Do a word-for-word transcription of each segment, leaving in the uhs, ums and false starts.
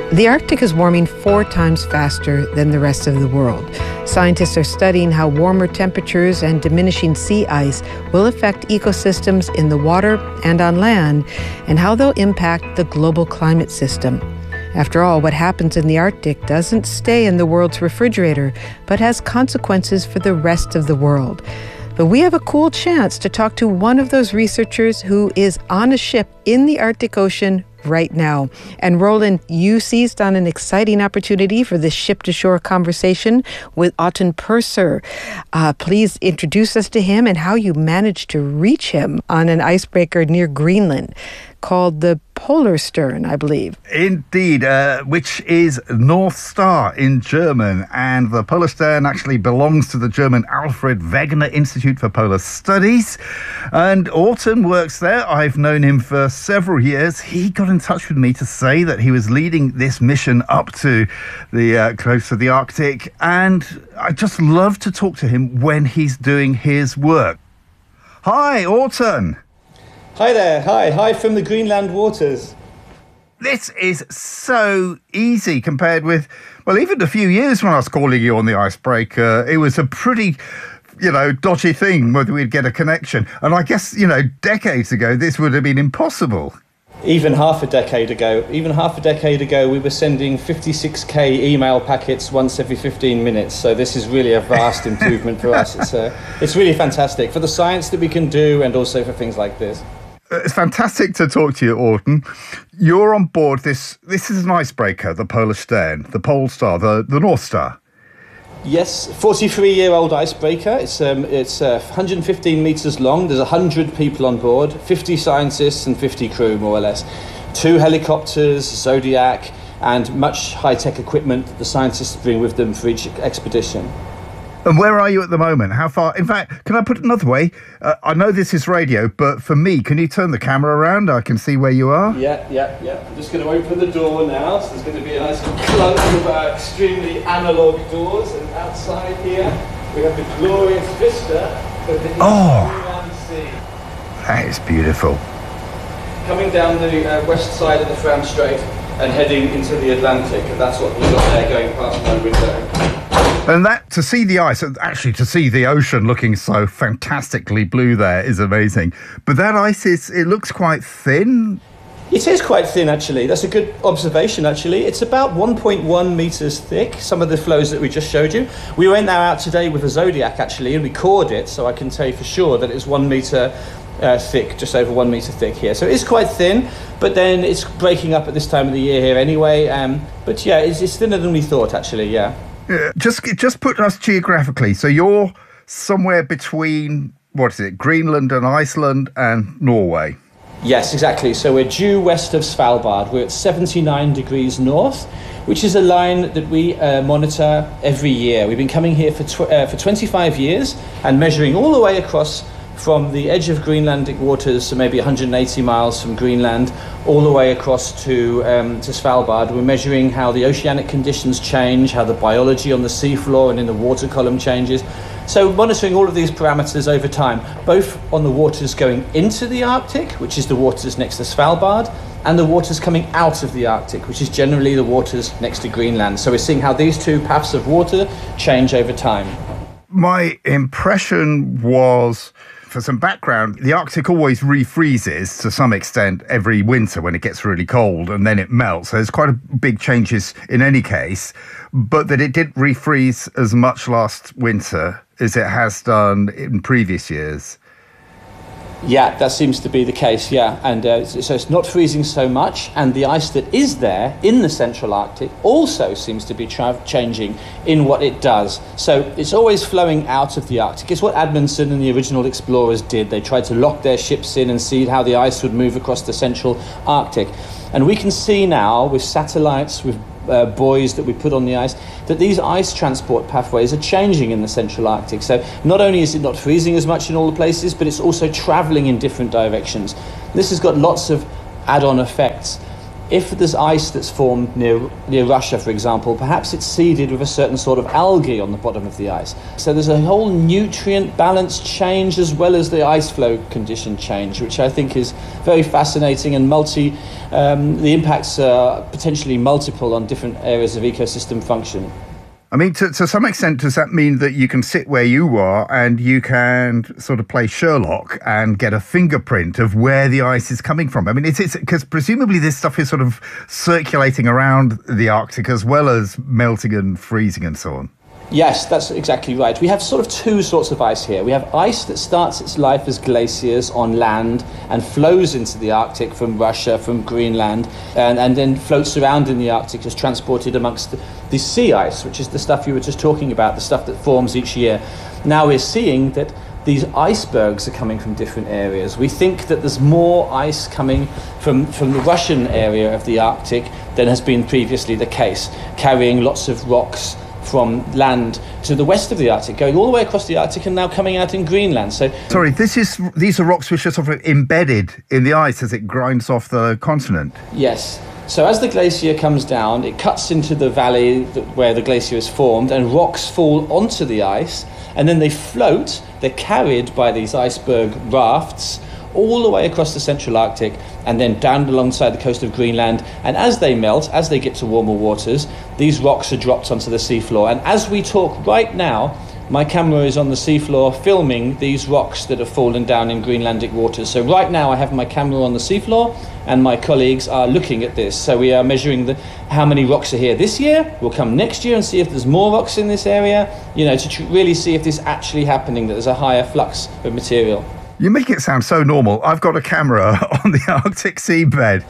The Arctic is warming four times faster than the rest of the world. Scientists are studying how warmer temperatures and diminishing sea ice will affect ecosystems in the water and on land, and how they'll impact the global climate system. After all, what happens in the Arctic doesn't stay in the world's refrigerator, but has consequences for the rest of the world. But we have a cool chance to talk to one of those researchers who is on a ship in the Arctic Ocean right now. And Roland, you seized on an exciting opportunity for this ship-to-shore conversation with Otton Purser. Uh, please introduce us to him and how you managed to reach him on an icebreaker near Greenland called the Polarstern, I believe. Indeed, uh, which is North Star in German. And the Polarstern actually belongs to the German Alfred Wegener Institute for Polar Studies. And Otton works there. I've known him for several years. He got in touch with me to say that he was leading this mission up to the uh, close to the Arctic. And I just love to talk to him when he's doing his work. Hi, Otton. Hi there. Hi. Hi from the Greenland waters. This is so easy compared with, well, even a few years when I was calling you on the icebreaker, it was a pretty, you know, dodgy thing whether we'd get a connection. And I guess, you know, decades ago, this would have been impossible. Even half a decade ago, even half a decade ago, we were sending fifty-six K email packets once every fifteen minutes. So this is really a vast improvement for us. It's, uh, it's really fantastic for the science that we can do and also for things like this. It's fantastic to talk to you, Otton. You're on board this. This is an icebreaker, the Polarstern, the Pole Star, the, the North Star. Yes, forty-three-year-old icebreaker. It's um, it's uh, one hundred fifteen metres long. There's one hundred people on board, fifty scientists and fifty crew, more or less. Two helicopters, Zodiac, and much high-tech equipment that the scientists bring with them for each expedition. And where are you at the moment? How far? In fact, can I put it another way? Uh, I know this is radio, but for me, can you turn the camera around? I can see where you are. Yeah, yeah, yeah. I'm just going to open the door now. So there's going to be a nice clunk of uh, extremely analogue doors. And outside here, we have the glorious vista of the oh, Greenland Sea. That is beautiful. Coming down the uh, west side of the Fram Strait and heading into the Atlantic. And that's what we've got there going past my window. And that, to see the ice, actually to see the ocean looking so fantastically blue there is amazing. But that ice is, it looks quite thin. It is quite thin, actually. That's a good observation, actually. It's about one point one metres thick, some of the flows that we just showed you. We went now out today with a Zodiac, actually, and we cored it, so I can tell you for sure that it's one metre uh, thick, just over one metre thick here. So it is quite thin, but then it's breaking up at this time of the year here anyway. Um, but yeah, it's, it's thinner than we thought, actually, yeah. Yeah, just just put us geographically. So you're somewhere between, what is it, Greenland and Iceland and Norway? Yes, exactly. So we're due west of Svalbard. We're at seventy-nine degrees north, which is a line that we uh, monitor every year. We've been coming here for tw- uh, for twenty-five years and measuring all the way across from the edge of Greenlandic waters, so maybe one hundred eighty miles from Greenland, all the way across to um, to Svalbard. We're measuring how the oceanic conditions change, how the biology on the seafloor and in the water column changes. So monitoring all of these parameters over time, both on the waters going into the Arctic, which is the waters next to Svalbard, and the waters coming out of the Arctic, which is generally the waters next to Greenland. So we're seeing how these two paths of water change over time. My impression was, for some background, the Arctic always refreezes to some extent every winter when it gets really cold, and then it melts. So there's quite a big changes in any case, but that it didn't refreeze as much last winter as it has done in previous years. Yeah, that seems to be the case, yeah. And uh, so it's not freezing so much, and the ice that is there in the central Arctic also seems to be tra- changing in what it does. So it's always flowing out of the Arctic. It's what Amundsen and the original explorers did. They tried to lock their ships in and see how the ice would move across the central Arctic. And we can see now with satellites, with uh, buoys that we put on the ice, that these ice transport pathways are changing in the central Arctic. So not only is it not freezing as much in all the places, but it's also traveling in different directions. This has got lots of add-on effects. if there's ice that's formed near near Russia, for example, perhaps it's seeded with a certain sort of algae on the bottom of the ice. So there's a whole nutrient balance change as well as the ice flow condition change, which I think is very fascinating and multi. Um, the impacts are potentially multiple on different areas of ecosystem function. I mean, to, to some extent, does that mean that you can sit where you are and you can sort of play Sherlock and get a fingerprint of where the ice is coming from? I mean, it's because presumably this stuff is sort of circulating around the Arctic as well as melting and freezing and so on. Yes, that's exactly right. We have sort of two sorts of ice here. We have ice that starts its life as glaciers on land and flows into the Arctic from Russia, from Greenland, and, and then floats around in the Arctic, is transported amongst the, the sea ice, which is the stuff you were just talking about, the stuff that forms each year. Now we're seeing that these icebergs are coming from different areas. We think that there's more ice coming from, from the Russian area of the Arctic than has been previously the case, carrying lots of rocks from land to the west of the Arctic, going all the way across the Arctic and now coming out in Greenland. So, sorry, this is these are rocks which are sort of embedded in the ice as it grinds off the continent. Yes. So as the glacier comes down, it cuts into the valley that, where the glacier is formed, and rocks fall onto the ice, and then they float. They're carried by these iceberg rafts all the way across the central Arctic and then down alongside the coast of Greenland. And as they melt, as they get to warmer waters, these rocks are dropped onto the seafloor. And as we talk right now, my camera is on the seafloor filming these rocks that have fallen down in Greenlandic waters. So right now I have my camera on the seafloor and my colleagues are looking at this. So we are measuring the, how many rocks are here this year. We'll come next year and see if there's more rocks in this area, you know, to tr- really see if this is actually happening, that there's a higher flux of material. You make it sound so normal. I've got a camera on the Arctic seabed.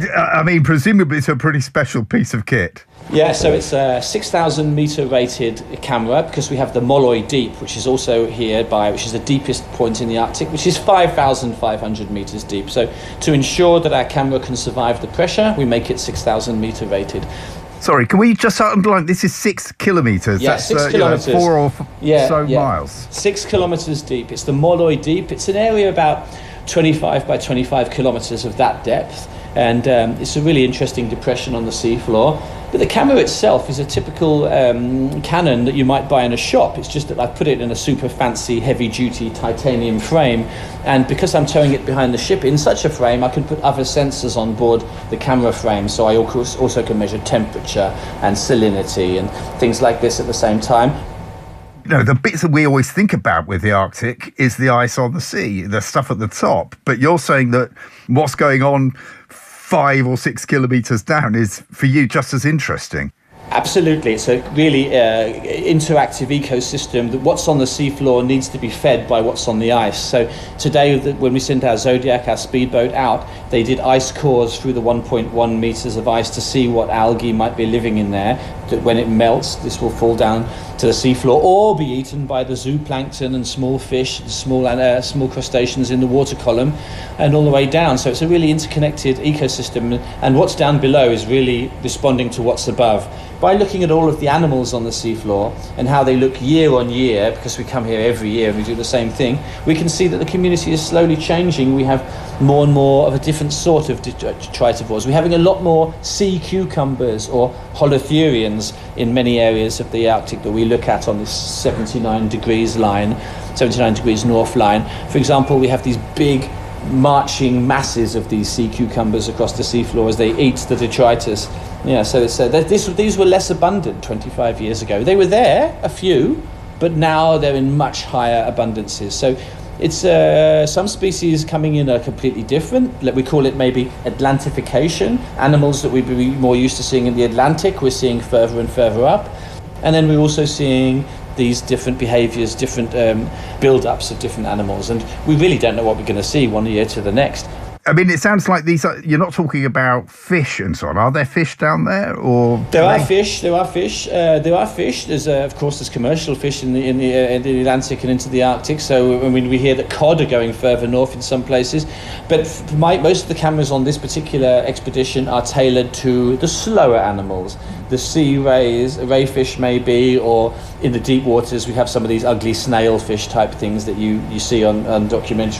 I mean, presumably it's a pretty special piece of kit. Yeah, so it's a six thousand metre rated camera because we have the Molloy Deep, which is also here by, which is the deepest point in the Arctic, which is five thousand five hundred metres deep. So to ensure that our camera can survive the pressure, we make it six thousand metre rated. Sorry, can we just underline, this is six kilometres? Yeah, That's, six uh, kilometres. You know, four or f- yeah, so yeah. miles. Six kilometres deep. It's the Molloy Deep. It's an area about twenty-five by twenty-five kilometres of that depth. And um, it's a really interesting depression on the seafloor. But the camera itself is a typical um, Canon that you might buy in a shop. It's just that I put it in a super fancy, heavy-duty titanium frame. And because I'm towing it behind the ship in such a frame, I can put other sensors on board the camera frame. So I also can measure temperature and salinity and things like this at the same time. You know, the bits that we always think about with the Arctic is the ice on the sea, the stuff at the top. But you're saying that what's going on five or six kilometres down is, for you, just as interesting. Absolutely. It's a really uh, interactive ecosystem that what's on the seafloor needs to be fed by what's on the ice. So today, when we sent our Zodiac, our speedboat, out, they did ice cores through the one point one metres of ice to see what algae might be living in there, that when it melts, this will fall down to the seafloor or be eaten by the zooplankton and small fish, small uh, small crustaceans in the water column, and all the way down. So it's a really interconnected ecosystem, and what's down below is really responding to what's above. By looking at all of the animals on the seafloor and how they look year on year, because we come here every year and we do the same thing, we can see that the community is slowly changing. We have more and more of a different sort of detritivores. We're having a lot more sea cucumbers or holothurians in many areas of the Arctic that we look at on this seventy-nine degrees line, seventy-nine degrees north line. For example, we have these big marching masses of these sea cucumbers across the seafloor as they eat the detritus. Yeah, so it's, uh, this, these were less abundant twenty-five years ago. They were there, a few, but now they're in much higher abundances. So it's uh, some species coming in are completely different. We call it maybe Atlantification. Animals that we'd be more used to seeing in the Atlantic, we're seeing further and further up. And then we're also seeing these different behaviours, different um, build-ups of different animals. And we really don't know what we're going to see one year to the next. I mean, it sounds like these are, you're not talking about fish and so on. Are there fish down there, or there are fish? There are fish. Uh, there are fish. There's, uh, of course, there's commercial fish in the in the, uh, in the Atlantic and into the Arctic. So I mean, we hear that cod are going further north in some places. But for my, most of the cameras on this particular expedition are tailored to the slower animals, the sea rays, ray fish maybe, or in the deep waters we have some of these ugly snail fish type things that you you see on, on documentaries.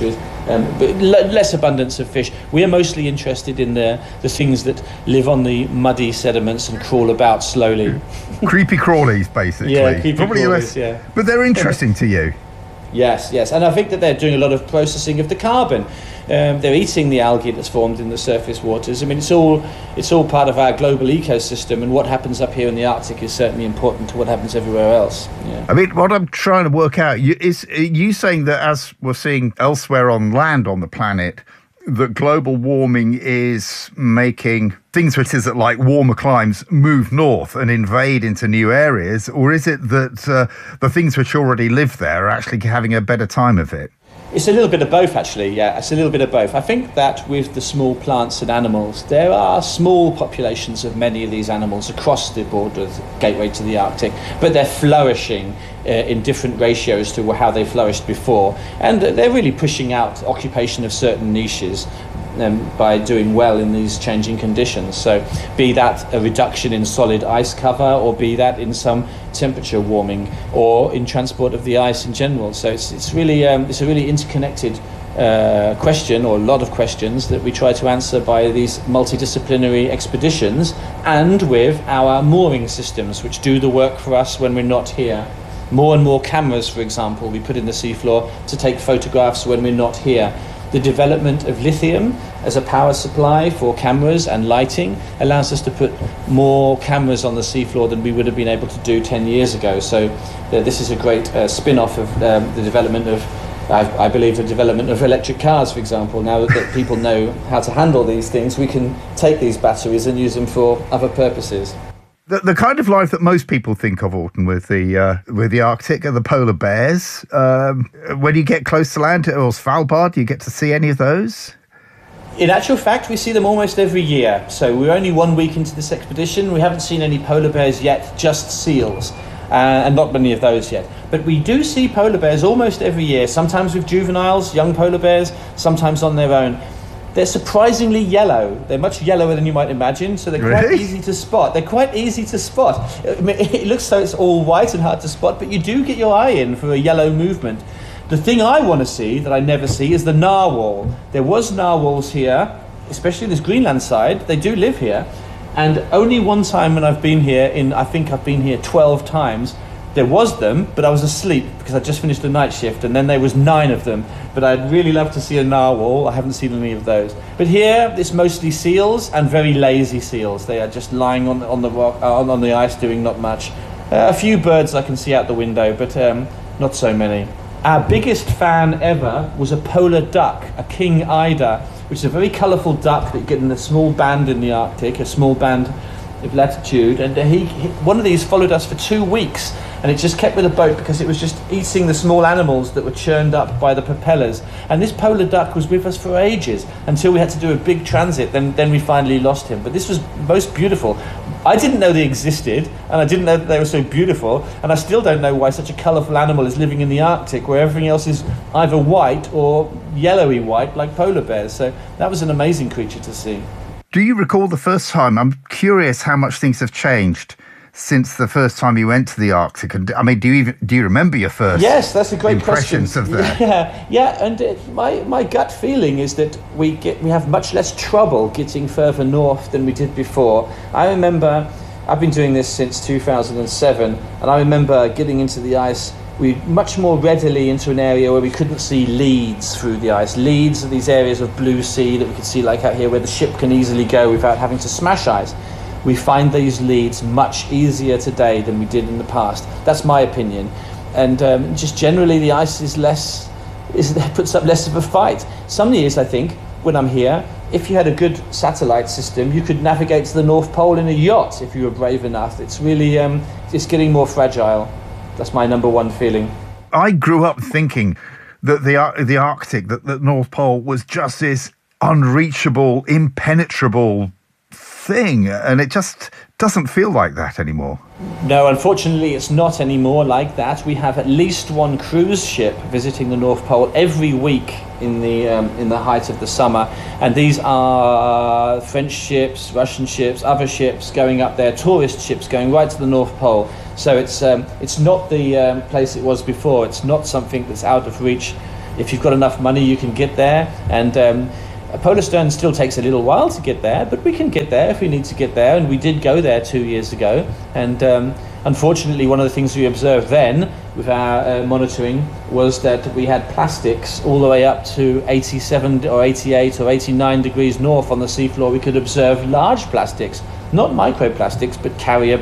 Um, but l- less abundance of fish. We are mostly interested in the, the things that live on the muddy sediments and crawl about slowly. Creepy crawlies, basically. Yeah, creepy Probably crawlies, less, yeah. But they're interesting to you. Yes, yes. And I think that they're doing a lot of processing of the carbon. Um, they're eating the algae that's formed in the surface waters. I mean, it's all it's all part of our global ecosystem, and what happens up here in the Arctic is certainly important to what happens everywhere else. Yeah. I mean, what I'm trying to work out you, is are you saying that, as we're seeing elsewhere on land on the planet, that global warming is making things which is like warmer climes move north and invade into new areas, or is it that uh, the things which already live there are actually having a better time of it? It's a little bit of both, actually, yeah, it's a little bit of both. I think that with the small plants and animals, there are small populations of many of these animals across the border, the gateway to the Arctic, but they're flourishing uh, in different ratios to how they flourished before. And they're really pushing out occupation of certain niches um, by doing well in these changing conditions. So be that a reduction in solid ice cover, or be that in some temperature warming, or in transport of the ice in general. So it's it's really um, it's a really interconnected uh, question, or a lot of questions that we try to answer by these multidisciplinary expeditions, and with our mooring systems, which do the work for us when we're not here. More and more cameras, for example, we put in the seafloor to take photographs when we're not here. The development of lithium as a power supply for cameras and lighting allows us to put more cameras on the seafloor than we would have been able to do ten years ago. So uh, this is a great uh, spin-off of um, the development of, I, I believe, the development of electric cars, for example. Now that people know how to handle these things, we can take these batteries and use them for other purposes. The, the kind of life that most people think of, Alton, with the uh, with the Arctic are the polar bears. Um, when you get close to land, or Svalbard, do you get to see any of those? In actual fact, we see them almost every year. So we're only one week into this expedition. We haven't seen any polar bears yet, just seals, uh, and not many of those yet. But we do see polar bears almost every year, sometimes with juveniles, young polar bears, sometimes on their own. They're surprisingly yellow. They're much yellower than you might imagine, so they're quite really? easy to spot. They're quite easy to spot. I mean, it looks like it's all white and hard to spot, but you do get your eye in for a yellow movement. The thing I want to see, that I never see, is the narwhal. There was narwhals here, especially this Greenland side. They do live here. And only one time when I've been here, in I think I've been here twelve times, there was them, but I was asleep because I just finished a night shift, and then there was nine of them. But I'd really love to see a narwhal. I haven't seen any of those. But here, it's mostly seals, and very lazy seals. They are just lying on, on, the, rock, uh, on, on the ice doing not much. Uh, a few birds I can see out the window, but um, not so many. Our biggest fan ever was a polar duck, a king eider, which is a very colourful duck that you get in a small band in the Arctic, a small band of latitude. And he, he one of these followed us for two weeks. And it just kept with the boat because it was just eating the small animals that were churned up by the propellers. And this polar duck was with us for ages until we had to do a big transit. Then, then we finally lost him. But this was most beautiful. I didn't know they existed, and I didn't know that they were so beautiful. And I still don't know why such a colourful animal is living in the Arctic, where everything else is either white or yellowy white, like polar bears. So that was an amazing creature to see. Do you recall the first time? I'm curious how much things have changed since the first time you went to the Arctic. And I mean, do you even do you remember your first? Yes, that's a great impressions question. of that? Yeah, yeah. And it, my my gut feeling is that we get we have much less trouble getting further north than we did before. I remember I've been doing this since two thousand seven, and I remember getting into the ice. We much more readily into an area where we couldn't see leads through the ice. Leads are these areas of blue sea that we could see, like out here, where the ship can easily go without having to smash ice. We find these leads much easier today than we did in the past. That's my opinion. And um, just generally the ice is less, is, puts up less of a fight. Some years, I think, when I'm here, if you had a good satellite system, you could navigate to the North Pole in a yacht if you were brave enough. It's really, um, it's getting more fragile. That's my number one feeling. I grew up thinking that the the Arctic, that the North Pole was just this unreachable, impenetrable thing, and it just doesn't feel like that anymore. No, unfortunately, it's not anymore like that. We have at least one cruise ship visiting the North Pole every week in the um, in the height of the summer, and these are French ships, Russian ships, other ships going up there, tourist ships going right to the North Pole. So it's um, it's not the um, place it was before. It's not something that's out of reach If you've got enough money, you can get there. And um, Polar Stern still takes a little while to get there, but we can get there if we need to get there. And we did go there two years ago. And um, unfortunately, one of the things we observed then with our uh, monitoring was that we had plastics all the way up to eighty-seven or eighty-eight or eighty-nine degrees north on the seafloor. We could observe large plastics, not microplastics, but carrier